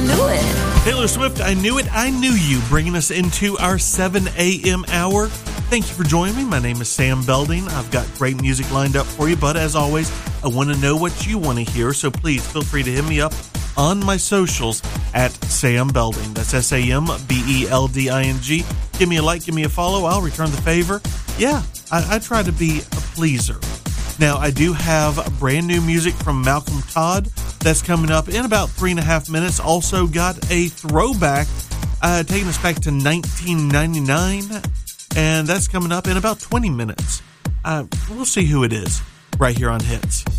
knew it. Taylor Swift, I Knew It, I Knew You, bringing us into our 7 a.m. hour. Thank you for joining me. My name is Sam Belding. I've got great music lined up for you, but as always, I want to know what you want to hear, so please feel free to hit me up on my socials at Sam Belding. That's SAMBELDING. Give me a like, give me a follow. I'll return the favor. Yeah, I try to be a pleaser. Now, I do have brand new music from Malcolm Todd that's coming up in about 3.5 minutes. Also got a throwback taking us back to 1999, and that's coming up in about 20 minutes. We'll see who it is right here on Hits.